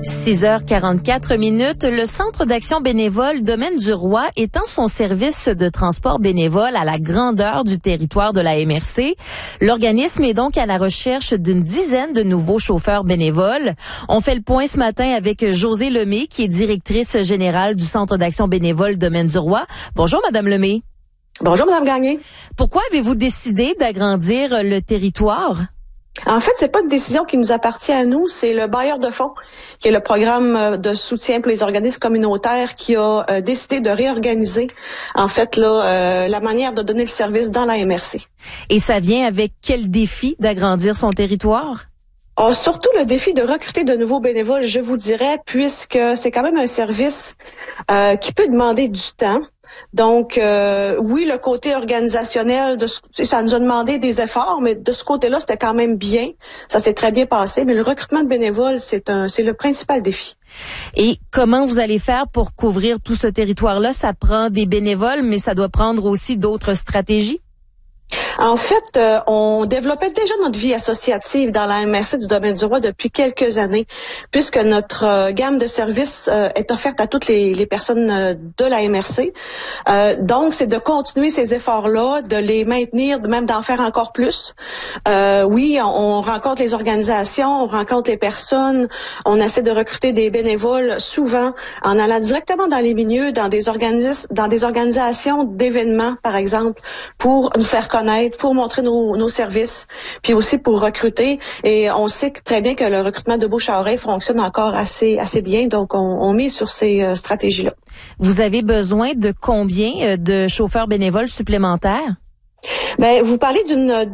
6h44, le Centre d'action bénévole Domaine du Roi étend son service de transport bénévole à la grandeur du territoire de la MRC. L'organisme est donc à la recherche d'une dizaine de nouveaux chauffeurs bénévoles. On fait le point ce matin avec Josée Lemay, qui est directrice générale du Centre d'action bénévole Domaine du Roi. Bonjour, Madame Lemay. Bonjour, Madame Gagné. Pourquoi avez-vous décidé d'agrandir le territoire? En fait, c'est pas une décision qui nous appartient à nous, c'est le bailleur de fonds, qui est le programme de soutien pour les organismes communautaires, qui a décidé de réorganiser, en fait, la manière de donner le service dans la MRC. Et ça vient avec quel défi d'agrandir son territoire? Surtout le défi de recruter de nouveaux bénévoles, je vous dirais, puisque c'est quand même un service qui peut demander du temps. Donc, oui, le côté organisationnel, ça nous a demandé des efforts, mais de ce côté-là, c'était quand même bien. Ça s'est très bien passé, mais le recrutement de bénévoles, c'est le principal défi. Et comment vous allez faire pour couvrir tout ce territoire-là? Ça prend des bénévoles, mais ça doit prendre aussi d'autres stratégies? En fait, on développait déjà notre vie associative dans la MRC du Domaine du Roi depuis quelques années, puisque notre gamme de services est offerte à toutes les personnes de la MRC. Donc, c'est de continuer ces efforts-là, de les maintenir, même d'en faire encore plus. Oui, on rencontre les organisations, on rencontre les personnes, on essaie de recruter des bénévoles souvent en allant directement dans les milieux, dans des organisations d'événements, par exemple, pour nous faire connaître, pour montrer nos services, puis aussi pour recruter. Et on sait très bien que le recrutement de bouche à oreille fonctionne encore assez bien, donc on mise sur ces stratégies-là. Vous avez besoin de combien de chauffeurs bénévoles supplémentaires? Ben, vous parlez d'une